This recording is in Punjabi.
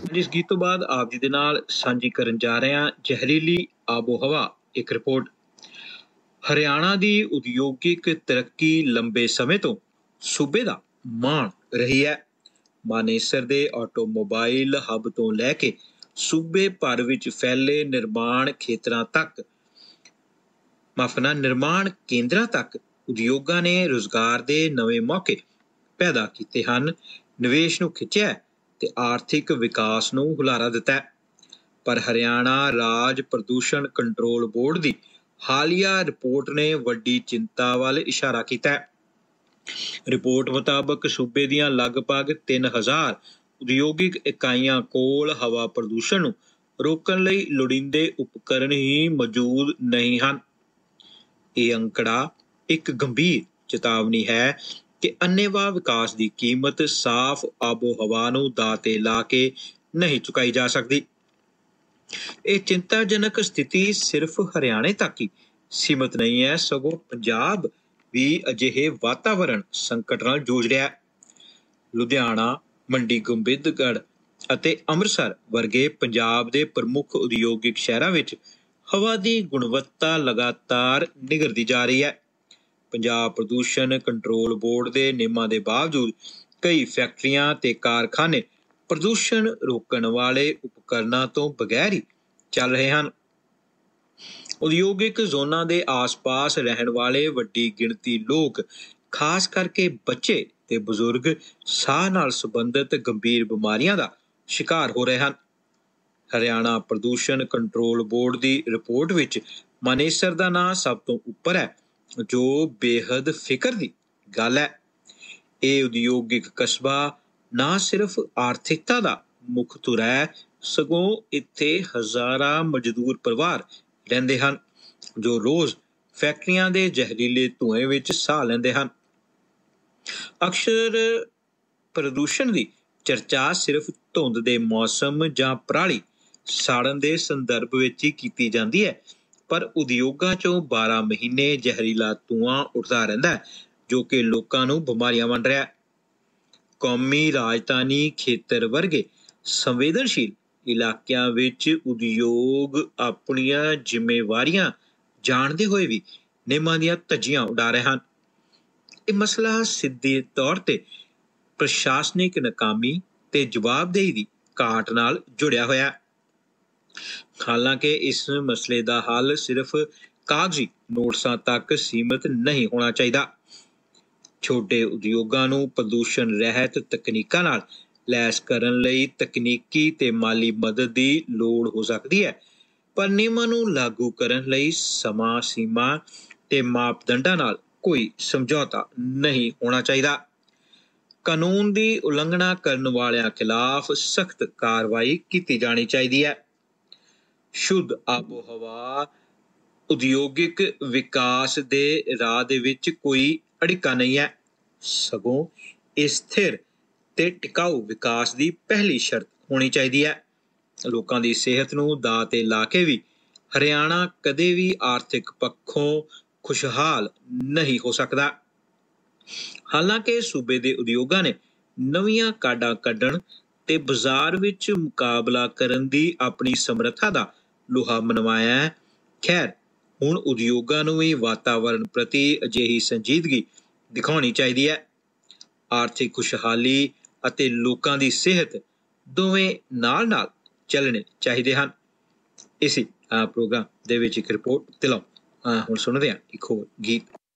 ਜਿਸ ਗੀਤ ਤੋਂ ਬਾਅਦ ਆਪ ਜੀ ਦੇ ਨਾਲ ਸਾਂਝੀ ਕਰਨ ਜਾ ਰਹੇ ਹਾਂ ਜ਼ਹਿਰੀਲੀ ਆਬੋ ਹਵਾ। ਇੱਕ ਰਿਪੋਰਟ। ਹਰਿਆਣਾ ਦੀ ਉਦਯੋਗਿਕ ਤਰੱਕੀ ਲੰਬੇ ਸਮੇਂ ਤੋਂ ਸੂਬੇ ਦਾ ਮਾਣ ਰਹੀ ਹੈ। ਮਾਨੇਸਰ ਦੇ ਆਟੋਮੋਬਾਈਲ ਹੱਬ ਤੋਂ ਲੈ ਕੇ ਸੂਬੇ ਭਰ ਵਿੱਚ ਫੈਲੇ ਨਿਰਮਾਣ ਕੇਂਦਰਾਂ ਤੱਕ ਉਦਯੋਗਾਂ ਨੇ ਰੁਜ਼ਗਾਰ ਦੇ ਨਵੇਂ ਮੌਕੇ ਪੈਦਾ ਕੀਤੇ ਹਨ, ਨਿਵੇਸ਼ ਨੂੰ ਖਿੱਚਿਆ ਤੇ ਆਰਥਿਕ ਵਿਕਾਸ ਨੂੰ ਹੁਲਾਰਾ ਦਿੱਤਾ ਹੈ। ਪਰ ਹਰਿਆਣਾ ਰਾਜ ਪ੍ਰਦੂਸ਼ਣ ਕੰਟਰੋਲ ਬੋਰਡ ਦੀ ਹਾਲੀਆ ਰਿਪੋਰਟ ਨੇ ਵੱਡੀ ਚਿੰਤਾ ਵੱਲ ਇਸ਼ਾਰਾ ਕੀਤਾ ਹੈ। ਰਿਪੋਰਟ ਮੁਤਾਬਕ ਸੂਬੇ ਦੀਆਂ ਲਗਭਗ 3000 ਉਦਯੋਗਿਕ ਇਕਾਈਆਂ ਕੋਲ ਹਵਾ ਪ੍ਰਦੂਸ਼ਣ ਨੂੰ ਰੋਕਣ ਲਈ ਲੋੜੀਂਦੇ ਉਪਕਰਨ ਹੀ ਮੌਜੂਦ ਨਹੀਂ ਹਨ। ਇਹ ਅੰਕੜਾ ਇੱਕ ਗੰਭੀਰ ਚੇਤਾਵਨੀ ਹੈ ਕਿ ਅੰਨ੍ਹੇਵਾਹ ਵਿਕਾਸ ਦੀ ਕੀਮਤ ਸਾਫ਼ ਆਬੋ ਹਵਾ ਨੂੰ ਦਾਅ ਤੇ ਲਾ ਕੇ ਨਹੀਂ ਚੁਕਾਈ ਜਾ ਸਕਦੀ। ਇਹ ਚਿੰਤਾਜਨਕ ਸਥਿਤੀ ਸਿਰਫ ਹਰਿਆਣੇ ਤੱਕ ਹੀ ਸੀਮਤ ਨਹੀਂ ਹੈ, ਸਗੋਂ ਪੰਜਾਬ ਵੀ ਅਜਿਹੇ ਵਾਤਾਵਰਣ ਸੰਕਟ ਨਾਲ ਜੂਝ ਰਿਹਾ ਹੈ। ਲੁਧਿਆਣਾ, ਮੰਡੀ ਗੋਬਿੰਦਗੜ੍ਹ ਅਤੇ ਅੰਮ੍ਰਿਤਸਰ ਵਰਗੇ ਪੰਜਾਬ ਦੇ ਪ੍ਰਮੁੱਖ ਉਦਯੋਗਿਕ ਸ਼ਹਿਰਾਂ ਵਿੱਚ ਹਵਾ ਦੀ ਗੁਣਵੱਤਾ ਲਗਾਤਾਰ ਨਿਗਰਦੀ ਜਾ ਰਹੀ ਹੈ। ਪੰਜਾਬ ਪ੍ਰਦੂਸ਼ਣ ਕੰਟਰੋਲ ਬੋਰਡ ਦੇ ਨਿਯਮਾਂ ਦੇ ਬਾਵਜੂਦ ਕਈ ਫੈਕਟਰੀਆਂ ਤੇ ਕਾਰਖਾਨੇ ਪ੍ਰਦੂਸ਼ਣ ਰੋਕਣ ਵਾਲੇ ਉਪਕਰਨਾਂ ਤੋਂ ਬਗੈਰ ਹੀ ਚੱਲ ਰਹੇ ਹਨ। ਉਦਯੋਗਿਕ ਜ਼ੋਨਾਂ ਦੇ ਆਸ-ਪਾਸ ਰਹਿਣ ਵਾਲੇ ਵੱਡੀ ਗਿਣਤੀ ਲੋਕ, ਖਾਸ ਕਰਕੇ ਬੱਚੇ ਤੇ ਬਜ਼ੁਰਗ, ਸਾਹ ਨਾਲ ਸੰਬੰਧਿਤ ਗੰਭੀਰ ਬਿਮਾਰੀਆਂ ਦਾ ਸ਼ਿਕਾਰ ਹੋ ਰਹੇ ਹਨ। ਹਰਿਆਣਾ ਪ੍ਰਦੂਸ਼ਣ ਕੰਟਰੋਲ ਬੋਰਡ ਦੀ ਰਿਪੋਰਟ ਵਿੱਚ ਮਾਨੇਸਰ ਦਾ ਨਾਂ ਸਭ ਤੋਂ ਉੱਪਰ ਹੈ, ਜੋ ਬੇਹੱਦ ਫਿਕਰ ਦੀ ਗੱਲ ਹੈ। ਇਹ ਉਦਯੋਗਿਕ ਕਸਬਾ ਨਾ ਸਿਰਫ ਆਰਥਿਕਤਾ ਦਾ ਮੁੱਖ ਧੁਰਾ ਹੈ, ਸਗੋਂ ਇੱਥੇ ਹਜ਼ਾਰਾਂ ਮਜ਼ਦੂਰ ਪਰਿਵਾਰ ਰਹਿੰਦੇ ਹਨ, ਜੋ ਰੋਜ਼ ਫੈਕਟਰੀਆਂ ਦੇ ਜ਼ਹਿਰੀਲੇ ਧੂਏ ਵਿੱਚ ਸਾਹ ਲੈਂਦੇ ਹਨ। ਅਕਸਰ ਪ੍ਰਦੂਸ਼ਣ ਦੀ ਚਰਚਾ ਸਿਰਫ ਧੁੰਦ ਦੇ ਮੌਸਮ ਜਾਂ ਪਰਾਲੀ ਸਾੜਨ ਦੇ ਸੰਦਰਭ ਵਿੱਚ ਹੀ ਕੀਤੀ ਜਾਂਦੀ ਹੈ, ਪਰ ਉਦਯੋਗਾਂ 'ਚੋਂ 12 ਮਹੀਨੇ ਜ਼ਹਿਰੀਲਾ ਧੂੰਆਂ ਉੱਠਦਾ ਰਹਿੰਦਾ ਹੈ, ਜੋ ਕਿ ਲੋਕਾਂ ਨੂੰ ਬਿਮਾਰੀਆਂ ਵੰਡ ਰਿਹਾ ਹੈ। ਕੌਮੀ ਰਾਜਧਾਨੀ ਖੇਤਰ ਵਰਗੇ ਸੰਵੇਦਨਸ਼ੀਲ ਇਲਾਕਿਆਂ ਵਿੱਚ ਉਦਯੋਗ ਆਪਣੀਆਂ ਜ਼ਿੰਮੇਵਾਰੀਆਂ ਜਾਣਦੇ ਹੋਏ ਵੀ ਨਿਯਮਾਂ ਦੀਆਂ ਧੱਜੀਆਂ ਉਡਾ ਰਹੇ ਹਨ। ਇਹ ਮਸਲਾ ਸਿੱਧੇ ਤੌਰ ਤੇ ਪ੍ਰਸ਼ਾਸਨਿਕ ਨਾਕਾਮੀ ਤੇ ਜਵਾਬਦੇਹੀ ਦੀ ਘਾਟ ਨਾਲ ਜੁੜਿਆ ਹੋਇਆ ਹੈ। ਹਾਲਾਂਕਿ ਇਸ ਮਸਲੇ ਦਾ ਹੱਲ ਸਿਰਫ ਕਾਗਜ਼ੀ ਨੋਟਿਸਾਂ ਤੱਕ ਸੀਮਿਤ ਨਹੀਂ ਹੋਣਾ ਚਾਹੀਦਾ। ਛੋਟੇ ਉਦਯੋਗਾਂ ਨੂੰ ਪ੍ਰਦੂਸ਼ਣ ਰਹਿਤ ਤਕਨੀਕਾਂ ਨਾਲ ਲੈਸ ਕਰਨ ਲਈ ਤਕਨੀਕੀ ਤੇ ਮਾਲੀ ਮਦਦ ਦੀ ਲੋੜ ਹੋ ਸਕਦੀ ਹੈ, ਪਰ ਨਿਯਮਾਂ ਨੂੰ ਲਾਗੂ ਕਰਨ ਲਈ ਸਮਾਂ ਸੀਮਾ ਤੇ ਮਾਪਦੰਡਾਂ ਨਾਲ ਕੋਈ ਸਮਝੌਤਾ ਨਹੀਂ ਹੋਣਾ ਚਾਹੀਦਾ। ਕਾਨੂੰਨ ਦੀ ਉਲੰਘਣਾ ਕਰਨ ਵਾਲਿਆਂ ਖਿਲਾਫ ਸਖਤ ਕਾਰਵਾਈ ਕੀਤੀ ਜਾਣੀ ਚਾਹੀਦੀ ਹੈ। ਸ਼ੁੱਧ ਆਬੋ ਹਵਾ ਉਦਯੋਗਿਕ ਵਿਕਾਸ ਦੇ ਰਾਹ ਦੇ ਵਿੱਚ ਕੋਈ ਅੜਿੱਕਾ ਨਹੀਂ ਹੈ, ਸਗੋਂ ਇਹ ਸਥਿਰ ਤੇ ਟਿਕਾਊ ਵਿਕਾਸ ਦੀ ਪਹਿਲੀ ਸ਼ਰਤ ਹੋਣੀ ਚਾਹੀਦੀ ਹੈ। ਲੋਕਾਂ ਦੀ ਸਿਹਤ ਨੂੰ ਦਾਅ ਤੇ ਲਾ ਕੇ ਵੀ ਹਰਿਆਣਾ ਕਦੇ ਵੀ ਆਰਥਿਕ ਪੱਖੋਂ ਖੁਸ਼ਹਾਲ ਨਹੀਂ ਹੋ ਸਕਦਾ। ਹਾਲਾਂਕਿ ਸੂਬੇ ਦੇ ਉਦਯੋਗਾਂ ਨੇ ਨਵੀਆਂ ਕਾਢਾਂ ਕੱਢਣ ਤੇ ਬਾਜ਼ਾਰ ਵਿੱਚ ਮੁਕਾਬਲਾ ਕਰਨ ਦੀ ਆਪਣੀ ਸਮਰੱਥਾ ਦਾ ਲੋਹਾ ਮਨਵਾਇਆ ਹੈ। ਖੈਰ, ਹੁਣ ਉਦਯੋਗਾਂ ਨੂੰ ਵੀ ਵਾਤਾਵਰਣ ਪ੍ਰਤੀ ਅਜਿਹੀ ਸੰਜੀਦਗੀ ਦਿਖਾਉਣੀ ਚਾਹੀਦੀ ਹੈ। ਆਰਥਿਕ ਖੁਸ਼ਹਾਲੀ ਅਤੇ ਲੋਕਾਂ ਦੀ ਸਿਹਤ ਦੋਵੇਂ ਨਾਲ-ਨਾਲ ਚੱਲਣੇ ਚਾਹੀਦੇ ਹਨ। ਇਸੇ ਪ੍ਰੋਗਰਾਮ ਦੇ ਵਿੱਚ ਇੱਕ ਰਿਪੋਰਟ ਤੇ ਲਓ। ਹੁਣ ਸੁਣਦੇ ਹਾਂ ਇੱਕ ਹੋਰ ਗੀਤ।